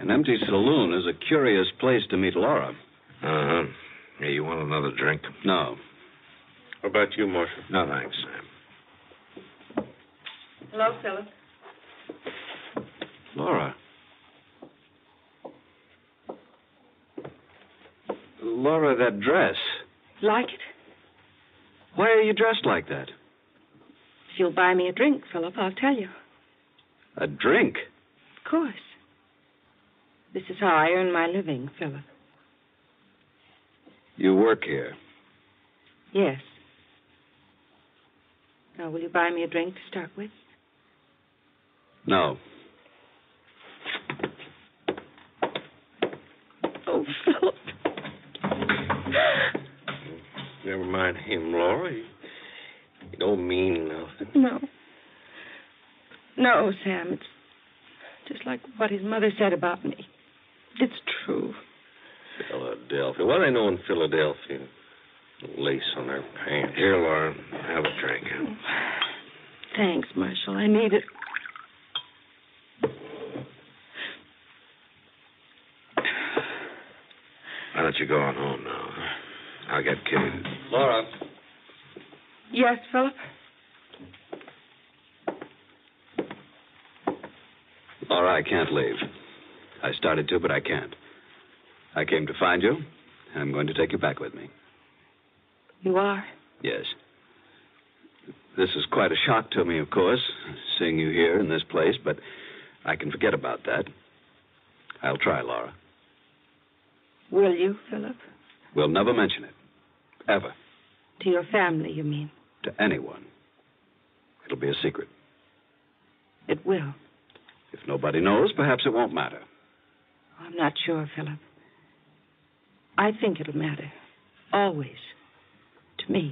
An empty saloon is a curious place to meet Laura. Uh-huh. Hey, you want another drink? No. How about you, Marshal? No, thanks, Sam. Hello, Philip. Laura. Laura, that dress. Like it? Why are you dressed like that? If you'll buy me a drink, Philip, I'll tell you. A drink? Of course. This is how I earn my living, Philip. You work here. Yes. Now, will you buy me a drink to start with? No. Oh, Philip. Never mind him, Laura. He don't mean nothing. No. No, Sam, it's just like what his mother said about me. It's true. Philadelphia. What do they know in Philadelphia? Lace on their pants. Here, Laura, have a drink. Thanks, Marshal. I need it. Why don't you go on home now? I'll get Kitty. Laura. Yes, Philip? Laura, I can't leave. I started to, but I can't. I came to find you, and I'm going to take you back with me. You are? Yes. This is quite a shock to me, of course, seeing you here in this place, but I can forget about that. I'll try, Laura. Will you, Philip? We'll never mention it. Ever. To your family, you mean? To anyone. It'll be a secret. It will. If nobody knows, perhaps it won't matter. I'm not sure, Philip. I think it'll matter. Always. To me.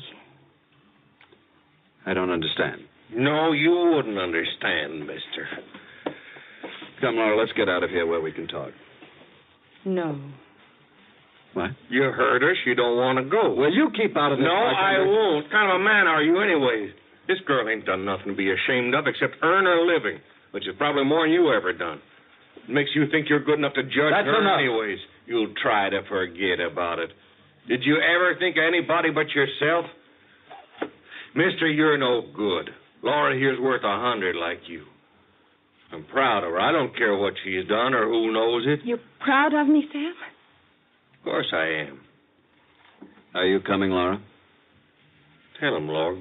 I don't understand. No, you wouldn't understand, mister. Come, Laura, let's get out of here where we can talk. No. What? You heard us. You don't want to go. Well, you keep out of this. No, I won't. What kind of a man are you anyways? This girl ain't done nothing to be ashamed of except earn her living, which is probably more than you ever done. It makes you think you're good enough to judge That's her enough. anyways. You'll try to forget about it. Did you ever think of anybody but yourself? Mister, you're no good. Laura here's worth 100 like you. I'm proud of her. I don't care what she's done or who knows it. You're proud of me, Sam? Of course I am. Are you coming, Laura? Tell him, Laura.